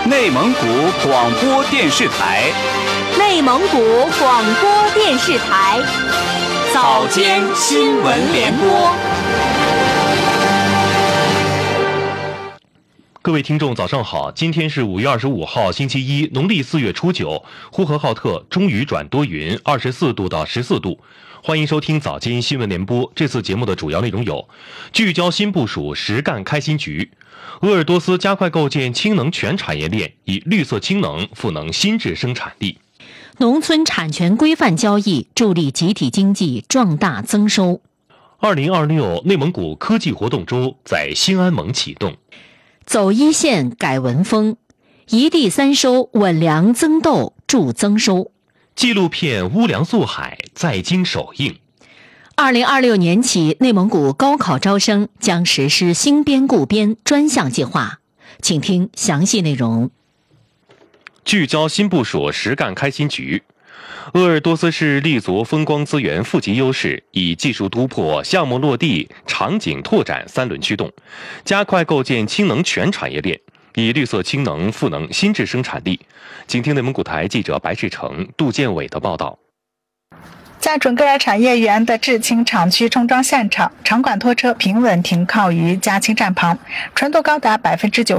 内蒙古广播电视台， 内蒙古广播电视台， 早间新闻联播。 各位听众早上好，今天是5月25号星期一，农历4月初9，呼和浩特中雨转多云，24度到14度。欢迎收听早间新闻联播。这次节目的主要内容有：聚焦新部署实干开新局；鄂尔多斯加快构建氢能全产业链，以绿色氢能赋能新质生产力； 农村产权规范交易，助力集体经济壮大增收。 2026内蒙古科技活动周在新安盟启动。 走一线改文风，一地三收稳粮增豆助增收。 纪录片《乌梁素海》在京首映。 2026年起，内蒙古高考招生将实施新编固编专项计划，请听详细内容。 聚焦新部署实干开新局。鄂尔多斯市立足风光资源富集优势，以技术突破、项目落地、场景拓展3轮驱动，加快构建氢能全产业链，以绿色氢能赋能新质生产力。请听内蒙古台记者白志成、杜建伟的报道。 在准噶尔产业园的制氢厂区冲装现场，场管拖车平稳停靠于加氢站旁，纯度高达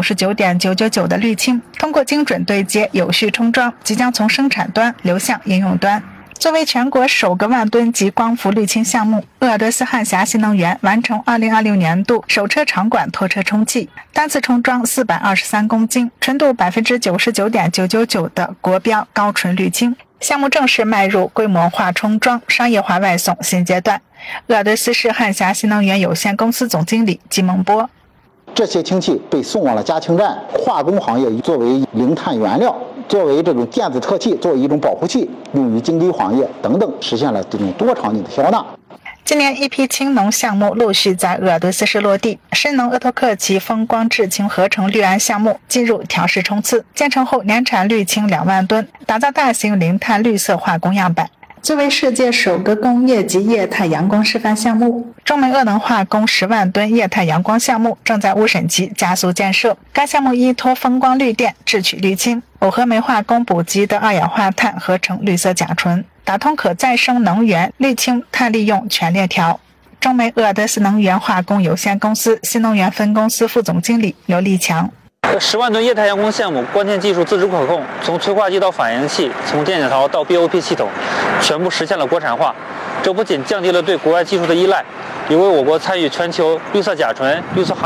99.999% 的滤氢通过精准对接有序冲装，即将从生产端流向应用端。作为全国首个万吨级光伏滤氢项目，鄂尔多斯汉霞新能源完成2026年度首车场管拖车充气，单次冲装423公斤，纯度 99.999% 的国标高纯滤氢。项目正式迈入规模化冲装、商业化外送新阶段。鄂尔多斯市汉霞新能源有限公司总经理季梦波： 这些氢气被送往了加氢站，化工行业作为零碳原料，作为这种电子特气，作为一种保护器，用于经济行业等等，实现了这种多场景的销纳。 今年一批氢能项目陆续在鄂尔多斯市落地，深能鄂托克旗风光制氢合成绿氨项目进入调试冲刺，建成后年产滤氢2万吨，打造大型零碳绿色化工样板。作为世界首个工业级液态阳光示范项目，中美鄂能化工10万吨液态阳光项目正在乌审期加速建设。该项目依托风光绿电制取滤氢，耦合煤化工补给的二氧化碳合成绿色甲醇，打通可再生能源、滤氢、碳利用全链条。中美鄂尔多斯能源化工有限公司新能源分公司副总经理刘立强： 这10万吨液态阳光项目关键技术自主可控，从催化剂到反应器，从电解槽到 BOP 系统，全部实现了国产化。这不仅降低了对国外技术的依赖，也为我国参与全球绿色甲醇、绿色